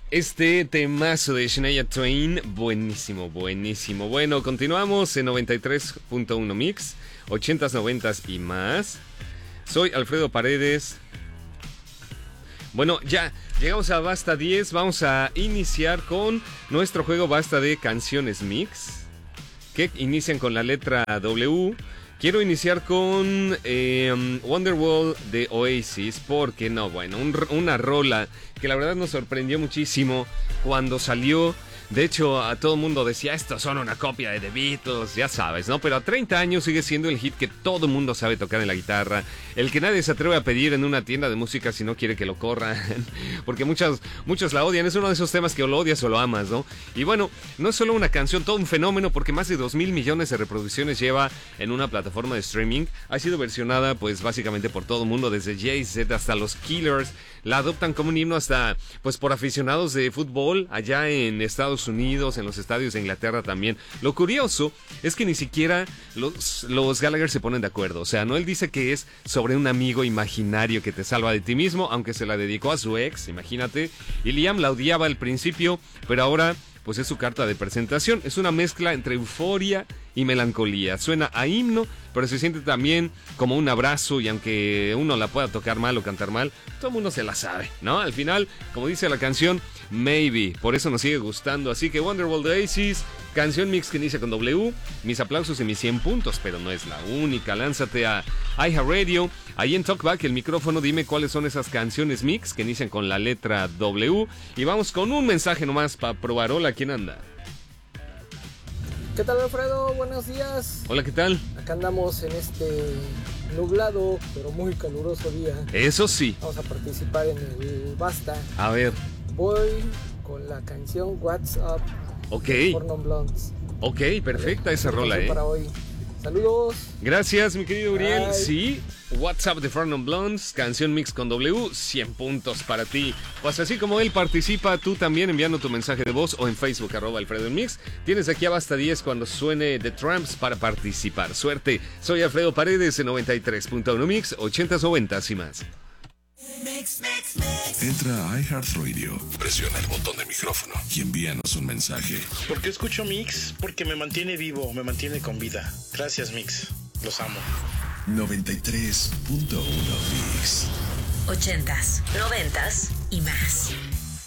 Este temazo de Shania Twain, buenísimo, buenísimo. Bueno, continuamos en 93.1 Mix, 80s, 90s y más. Soy Alfredo Paredes. Bueno, ya llegamos a Basta 10. Vamos a iniciar con nuestro juego Basta de canciones mix, que inician con la letra W. Quiero iniciar con Wonderwall de Oasis, porque no, bueno, una rola que la verdad nos sorprendió muchísimo cuando salió. De hecho, a todo el mundo decía, estos son una copia de The Beatles, ya sabes, ¿no? Pero a 30 años sigue siendo el hit que todo el mundo sabe tocar en la guitarra, el que nadie se atreve a pedir en una tienda de música si no quiere que lo corran, porque muchos la odian. Es uno de esos temas que o lo odias o lo amas, ¿no? Y bueno, no es solo una canción, todo un fenómeno, porque más de 2,000 millones de reproducciones lleva en una plataforma de streaming. Ha sido versionada, pues, básicamente por todo el mundo, desde Jay-Z hasta los Killers. La adoptan como un himno hasta, pues, por aficionados de fútbol allá en Estados Unidos, en los estadios de Inglaterra también. Lo curioso es que ni siquiera los Gallagher se ponen de acuerdo. O sea, Noel dice que es sobre un amigo imaginario que te salva de ti mismo, aunque se la dedicó a su ex, imagínate. Y Liam la odiaba al principio, pero ahora, pues, es su carta de presentación. Es una mezcla entre euforia y melancolía. Suena a himno, pero se siente también como un abrazo, y aunque uno la pueda tocar mal o cantar mal, todo el mundo se la sabe, ¿no? Al final, como dice la canción, maybe. Por eso nos sigue gustando. Así que Wonderwall de Oasis, canción mix que inicia con W. Mis aplausos y mis 100 puntos, pero no es la única. Lánzate a iHeartRadio. Ahí en Talkback, el micrófono, dime cuáles son esas canciones mix que inician con la letra W. Y vamos con un mensaje nomás para probar. Hola, ¿quién anda? ¿Qué tal, Alfredo? Buenos días. Hola, ¿qué tal? Acá andamos en este nublado, pero muy caluroso día. Eso sí. Vamos a participar en el Basta. A ver. Voy con la canción What's Up. Ok. De Four Non Blondes. Ok, perfecta esa rola, para hoy. Saludos. Gracias, mi querido Uriel. Bye. Sí, WhatsApp de Four Non Blondes, canción mix con W, 100 puntos para ti. Pues así como él participa, tú también enviando tu mensaje de voz o en Facebook, @AlfredoMix. Tienes aquí a Basta 10 cuando suene The Tramps para participar. Suerte, soy Alfredo Paredes en 93.1 Mix, 80s, 90s y más. Entra a iHeartRadio, presiona el botón de micrófono y envíanos un mensaje. ¿Por qué escucho Mix? Porque me mantiene vivo, me mantiene con vida. Gracias, Mix. Los amo. 93.1 Mix. 80s, 90s y más.